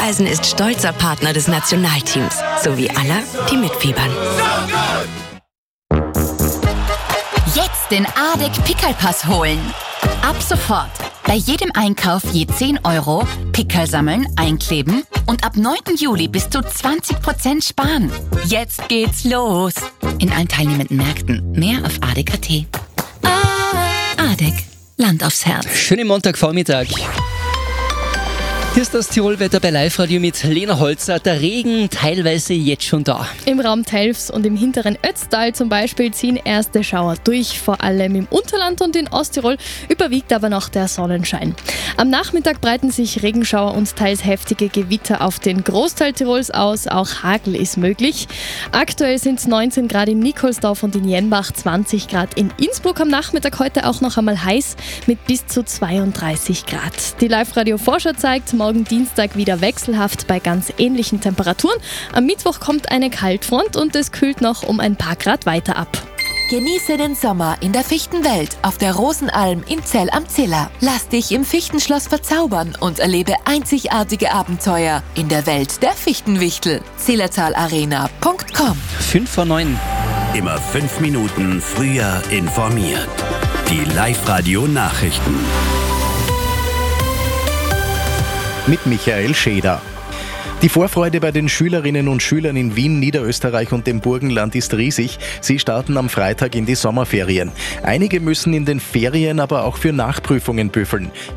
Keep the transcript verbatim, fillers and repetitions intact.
Raiffeisen ist stolzer Partner des Nationalteams, sowie aller, die mitfiebern. Jetzt den Adek Pickelpass holen. Ab sofort. Bei jedem Einkauf je zehn Euro, Pickel sammeln, einkleben und ab neunten Juli bis zu zwanzig Prozent sparen. Jetzt geht's los. In allen teilnehmenden Märkten. Mehr auf adek punkt at. Adek. Land aufs Herz. Schönen Montagvormittag. Hier ist das Tirolwetter bei Live-Radio mit Lena Holzer. Der Regen teilweise jetzt schon da. Im Raum Telfs und im hinteren Ötztal zum Beispiel ziehen erste Schauer durch. Vor allem im Unterland und in Osttirol überwiegt aber noch der Sonnenschein. Am Nachmittag breiten sich Regenschauer und teils heftige Gewitter auf den Großteil Tirols aus. Auch Hagel ist möglich. Aktuell sind es neunzehn Grad in Nikolsdorf und in Jenbach, zwanzig Grad in Innsbruck. Am Nachmittag heute auch noch einmal heiß mit bis zu zweiunddreißig Grad. Die Live-Radio-Vorschau zeigt, morgen Dienstag wieder wechselhaft bei ganz ähnlichen Temperaturen. Am Mittwoch kommt eine Kaltfront und es kühlt noch um ein paar Grad weiter ab. Genieße den Sommer in der Fichtenwelt auf der Rosenalm in Zell am Ziller. Lass dich im Fichtenschloss verzaubern und erlebe einzigartige Abenteuer in der Welt der Fichtenwichtel. zillertalarena punkt com. fünf vor neun. Immer fünf Minuten früher informiert. Die Live-Radio-Nachrichten. Mit Michael Scheder. Die Vorfreude bei den Schülerinnen und Schülern in Wien, Niederösterreich und dem Burgenland ist riesig. Sie starten am Freitag in die Sommerferien. Einige müssen in den Ferien aber auch für Nachprüfungen büffeln.